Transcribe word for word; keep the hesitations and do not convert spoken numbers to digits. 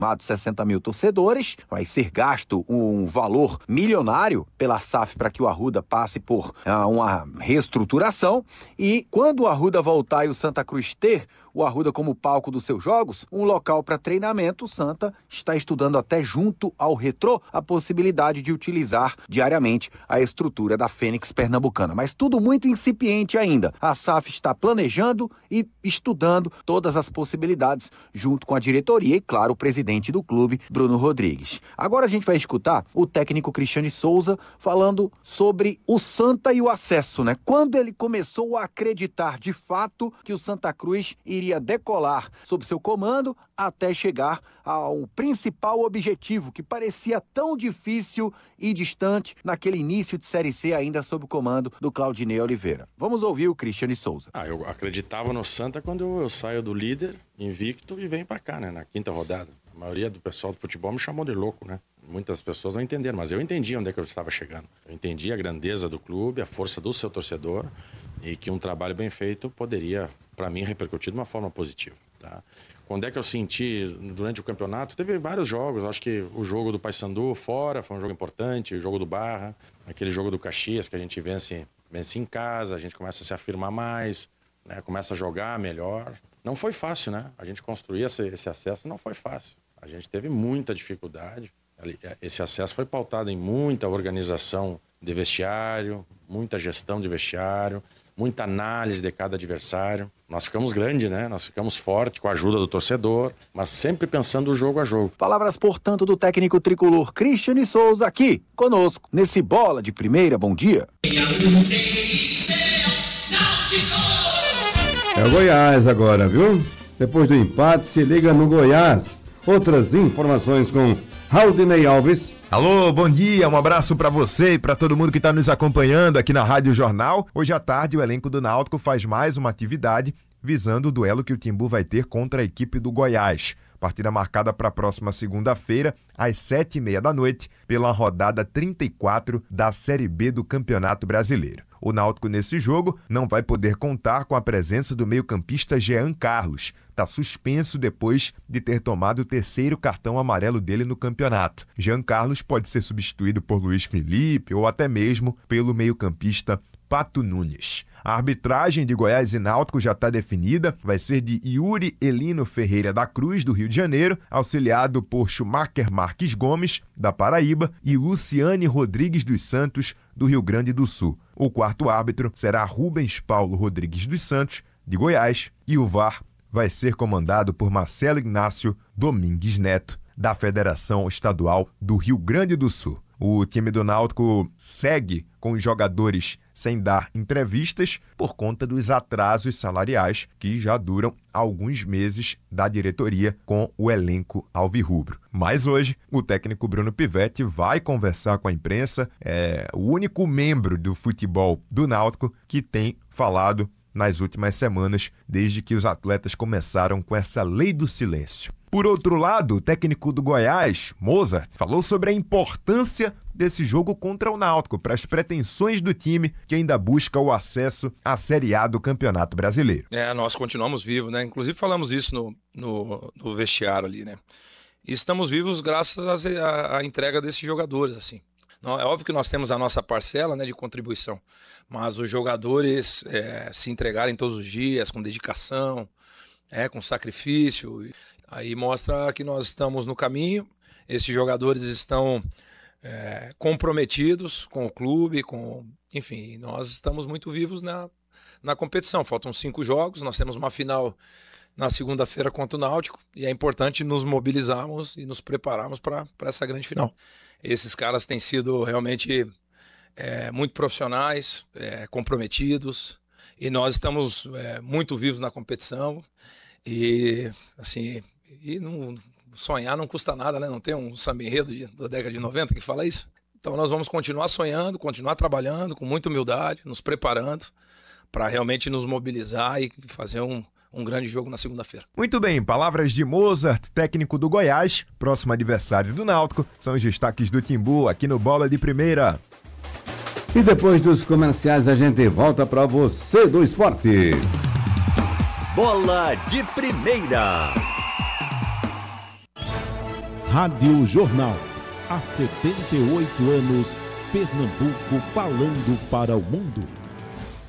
sessenta mil torcedores, vai ser gasto um valor milionário pela S A F para que o Arruda passe por uh, uma reestruturação, e quando o Arruda voltar e o Santa Cruz ter o Arruda como palco dos seus jogos, um local para treinamento, o Santa está estudando até junto ao Retrô a possibilidade de utilizar diariamente a estrutura da Fênix Pernambucana. Mas tudo muito incipiente ainda. A S A F está planejando e estudando todas as possibilidades junto com a diretoria e, claro, o presidente do clube, Bruno Rodrigues. Agora a gente vai escutar o técnico Cristiane Souza falando sobre o Santa e o acesso, né? Quando ele começou a acreditar de fato que o Santa Cruz iria iria decolar sob seu comando até chegar ao principal objetivo, que parecia tão difícil e distante naquele início de Série C ainda sob o comando do Claudinei Oliveira. Vamos ouvir o Cristiane Souza. Ah, eu acreditava no Santa quando eu, eu saio do líder, invicto, e venho pra cá, né, na quinta rodada. A maioria do pessoal do futebol me chamou de louco, né? Muitas pessoas não entenderam, mas eu entendi onde é que eu estava chegando. Eu entendi a grandeza do clube, a força do seu torcedor, e que um trabalho bem feito poderia, para mim, repercutir de uma forma positiva, tá? Quando é que eu senti durante o campeonato? Teve vários jogos. Acho que o jogo do Paysandu fora foi um jogo importante, o jogo do Barra, aquele jogo do Caxias que a gente vence, vence em casa, a gente começa a se afirmar mais, né? Começa a jogar melhor. Não foi fácil, né? A gente construir esse, esse acesso não foi fácil. A gente teve muita dificuldade. Esse acesso foi pautado em muita organização de vestiário, muita gestão de vestiário, muita análise de cada adversário. Nós ficamos grandes, né? Nós ficamos fortes com a ajuda do torcedor, mas sempre pensando jogo a jogo. Palavras, portanto, do técnico tricolor Cristiane Souza aqui conosco, nesse Bola de Primeira. Bom dia. É o Goiás agora, viu? Depois do empate, se liga no Goiás. Outras informações com Raudinei Alves. Alô, bom dia, um abraço pra você e pra todo mundo que tá nos acompanhando aqui na Rádio Jornal. Hoje à tarde o elenco do Náutico faz mais uma atividade visando o duelo que o Timbu vai ter contra a equipe do Goiás. Partida marcada para a próxima segunda-feira, às sete e meia da noite, pela rodada trinta e quatro da Série B do Campeonato Brasileiro. O Náutico, nesse jogo, não vai poder contar com a presença do meio-campista Jean Carlos. Está suspenso depois de ter tomado o terceiro cartão amarelo dele no campeonato. Jean Carlos pode ser substituído por Luiz Felipe ou até mesmo pelo meio-campista Pato Nunes. A arbitragem de Goiás e Náutico já está definida, vai ser de Yuri Elino Ferreira da Cruz, do Rio de Janeiro, auxiliado por Schumacher Marques Gomes, da Paraíba, e Luciane Rodrigues dos Santos, do Rio Grande do Sul. O quarto árbitro será Rubens Paulo Rodrigues dos Santos, de Goiás, e o V A R vai ser comandado por Marcelo Ignácio Domingues Neto, da Federação Estadual do Rio Grande do Sul. O time do Náutico segue com os jogadores sem dar entrevistas por conta dos atrasos salariais que já duram alguns meses da diretoria com o elenco alvirrubro. Mas hoje, o técnico Bruno Pivetti vai conversar com a imprensa, é o único membro do futebol do Náutico que tem falado nas últimas semanas, desde que os atletas começaram com essa lei do silêncio. Por outro lado, o técnico do Goiás, Mozart, falou sobre a importância desse jogo contra o Náutico para as pretensões do time que ainda busca o acesso à Série A do Campeonato Brasileiro. É, nós continuamos vivos, né? Inclusive falamos isso no, no, no vestiário ali, né? E estamos vivos graças à, à entrega desses jogadores, assim. Não, é óbvio que nós temos a nossa parcela, né, de contribuição, mas os jogadores é, se entregarem todos os dias com dedicação, é, com sacrifício, aí mostra que nós estamos no caminho. Esses jogadores estão é, comprometidos com o clube, com, enfim, nós estamos muito vivos na, na competição. Faltam cinco jogos, nós temos uma final na segunda-feira contra o Náutico e é importante nos mobilizarmos e nos prepararmos para essa grande final. Esses caras têm sido realmente é, muito profissionais, é, comprometidos, e nós estamos é, muito vivos na competição. E assim, e não, sonhar não custa nada, né? Não tem um samba enredo de, da década de noventa que fala isso? Então nós vamos continuar sonhando, continuar trabalhando com muita humildade, nos preparando para realmente nos mobilizar e fazer um Um grande jogo na segunda-feira. Muito bem, palavras de Mozart, técnico do Goiás, próximo adversário do Náutico, são os destaques do Timbu aqui no Bola de Primeira. E depois dos comerciais a gente volta para você do esporte. Bola de Primeira. Rádio Jornal. Há setenta e oito anos, Pernambuco falando para o mundo.